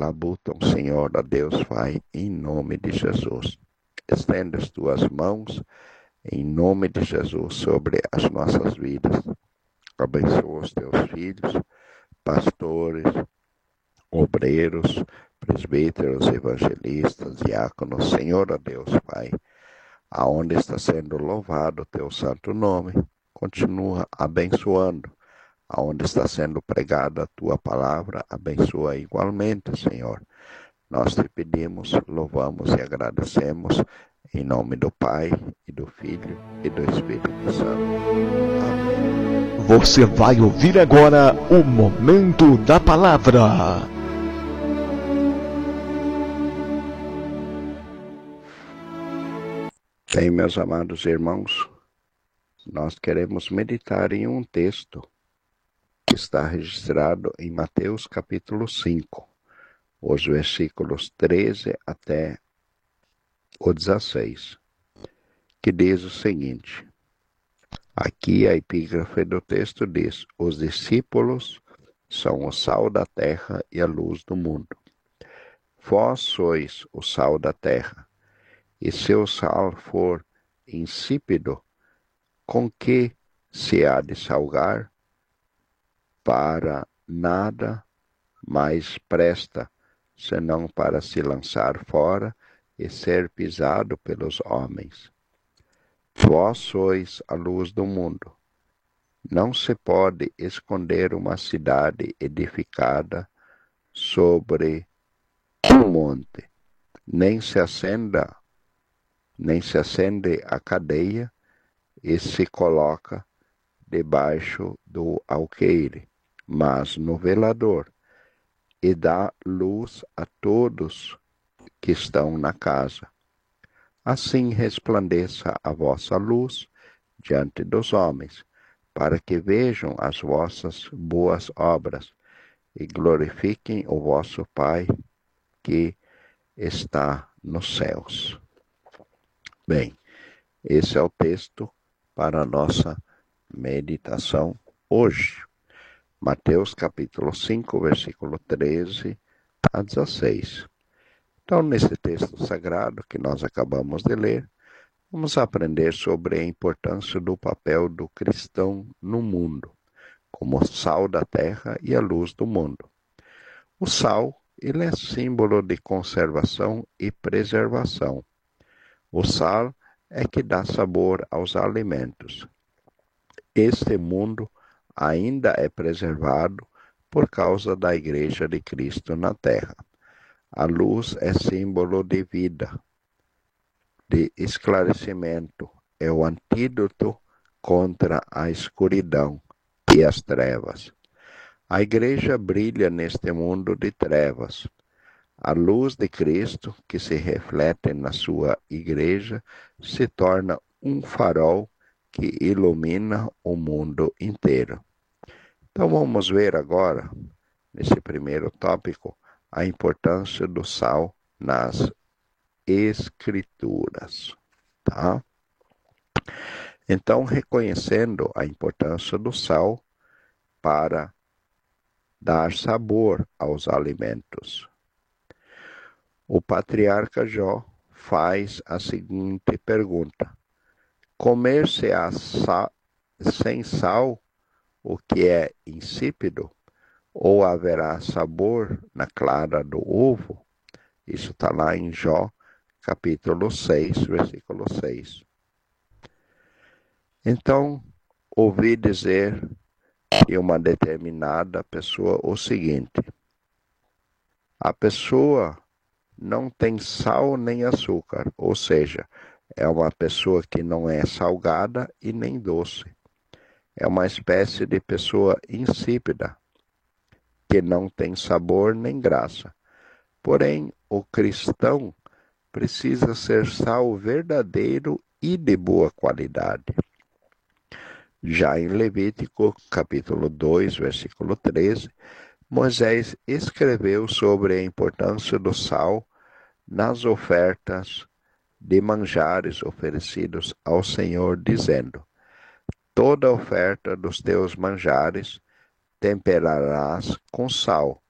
labutam, Senhor, ó Deus Pai, em nome de Jesus. Estende as tuas mãos, em nome de Jesus, sobre as nossas vidas. Abençoa os teus filhos, pastores, obreiros, presbíteros, evangelistas, diáconos, Senhor, ó Deus Pai, aonde está sendo louvado o teu santo nome, continua abençoando. Aonde está sendo pregada a tua palavra, abençoa igualmente, Senhor. Nós te pedimos, louvamos e agradecemos, em nome do Pai, e do Filho, e do Espírito Santo. Amém. Você vai ouvir agora o Momento da Palavra. Bem, meus amados irmãos, nós queremos meditar em um texto que está registrado em Mateus capítulo 5, os versículos 13 até o 16, que diz o seguinte. Aqui a epígrafe do texto diz: os discípulos são o sal da terra e a luz do mundo. Vós sois o sal da terra, e se o sal for insípido, com que se há de salgar? Para nada mais presta, senão para se lançar fora e ser pisado pelos homens. Vós sois a luz do mundo. Não se pode esconder uma cidade edificada sobre um monte, nem se acende a cadeia e se coloca debaixo do alqueire, mas no velador, e dá luz a todos que estão na casa. Assim resplandeça a vossa luz diante dos homens, para que vejam as vossas boas obras e glorifiquem o vosso Pai que está nos céus. Bem, esse é o texto para a nossa meditação hoje. Mateus capítulo 5, versículo 13 a 16. Então, nesse texto sagrado que nós acabamos de ler, vamos aprender sobre a importância do papel do cristão no mundo, como sal da terra e a luz do mundo. O sal, ele é símbolo de conservação e preservação. O sal é que dá sabor aos alimentos. Este mundo ainda é preservado por causa da Igreja de Cristo na terra. A luz é símbolo de vida, de esclarecimento, é o antídoto contra a escuridão e as trevas. A Igreja brilha neste mundo de trevas. A luz de Cristo, que se reflete na sua Igreja, se torna um farol que ilumina o mundo inteiro. Então vamos ver agora, nesse primeiro tópico, a importância do sal nas Escrituras, tá? Então, reconhecendo a importância do sal para dar sabor aos alimentos, o patriarca Jó faz a seguinte pergunta: comer-se-á sem sal o que é insípido? Ou haverá sabor na clara do ovo? Isso está lá em Jó, capítulo 6, versículo 6. Então, ouvi dizer de uma determinada pessoa o seguinte: a pessoa não tem sal nem açúcar, ou seja, é uma pessoa que não é salgada e nem doce. É uma espécie de pessoa insípida, que não tem sabor nem graça. Porém, o cristão precisa ser sal verdadeiro e de boa qualidade. Já em Levítico, capítulo 2, versículo 13, Moisés escreveu sobre a importância do sal nas ofertas de manjares oferecidos ao Senhor, dizendo: toda oferta dos teus manjares temperarás com sal,